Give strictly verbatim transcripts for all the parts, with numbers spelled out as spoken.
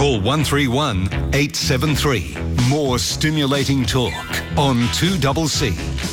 Call one three one, eight seven three. More stimulating talk on two C C.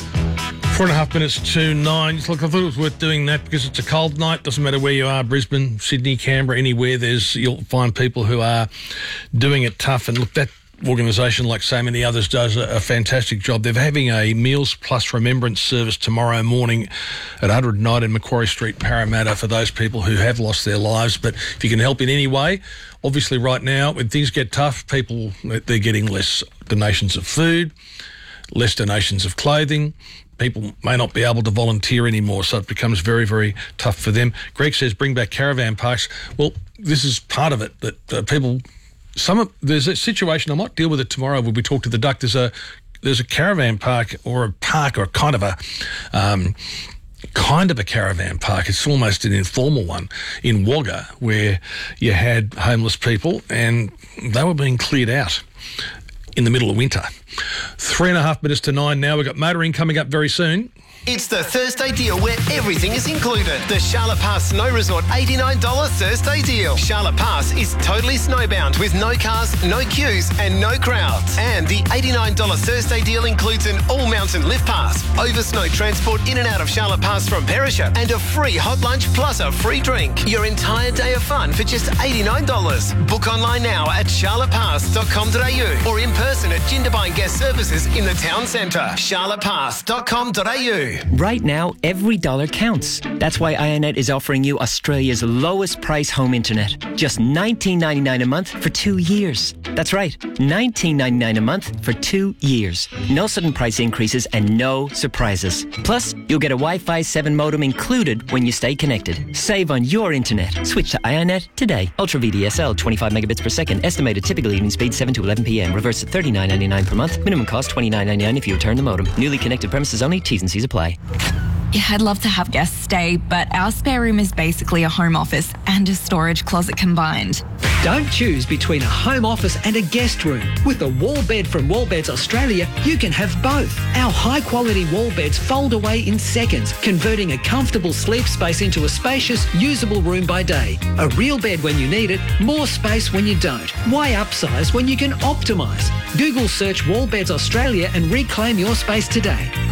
Four and a half minutes to nine. Look, I thought it was worth doing that because it's a cold night. Doesn't matter where you are, Brisbane, Sydney, Canberra, anywhere. There's you'll find people who are doing it tough. And look, that organisation, like so many others, does a, a fantastic job. They're having a Meals Plus Remembrance service tomorrow morning at one hundred nine in Macquarie Street, Parramatta, for those people who have lost their lives. But if you can help in any way, obviously right now, when things get tough, people, they're getting less donations of food, less donations of clothing. People may not be able to volunteer anymore, so it becomes very, very tough for them. Greg says bring back caravan parks. Well, this is part of it, that uh, people... Some of, there's a situation, I might deal with it tomorrow when we talk to the Duck. There's a there's a caravan park or a park or kind of a um, kind of a caravan park. It's almost an informal one in Wagga where you had homeless people and they were being cleared out in the middle of winter. Three and a half minutes to nine now. We've got motoring coming up very soon. It's the Thursday deal where everything is included. The Charlotte Pass Snow Resort eighty-nine dollars Thursday deal. Charlotte Pass is totally snowbound with no cars, no queues and no crowds. And the eighty-nine dollars Thursday deal includes an all-mountain lift pass, over snow transport in and out of Charlotte Pass from Perisher, and a free hot lunch plus a free drink. Your entire day of fun for just eighty-nine dollars. Book online now at charlotte pass dot com dot a u or in person at Jindabyne Guest Services in the town centre. charlotte pass dot com dot a u. Right now, every dollar counts. That's why iiNet is offering you Australia's lowest price home internet. Just nineteen ninety-nine a month for two years. That's right, nineteen ninety-nine a month for two years. No sudden price increases and no surprises. Plus, you'll get a Wi-Fi seven modem included when you stay connected. Save on your internet. Switch to iiNet today. Ultra V D S L, twenty-five megabits per second. Estimated typical evening speed seven to eleven p m. Reverse at thirty-nine ninety-nine per month. Minimum cost twenty-nine ninety-nine if you return the modem. Newly connected premises only. T's and C's apply. Yeah, I'd love to have guests stay, but our spare room is basically a home office and a storage closet combined. Don't choose between a home office and a guest room. With a wall bed from Wallbeds Australia, you can have both. Our high-quality wall beds fold away in seconds, converting a comfortable sleep space into a spacious, usable room by day. A real bed when you need it, more space when you don't. Why upsize when you can optimise? Google search Wallbeds Australia and reclaim your space today.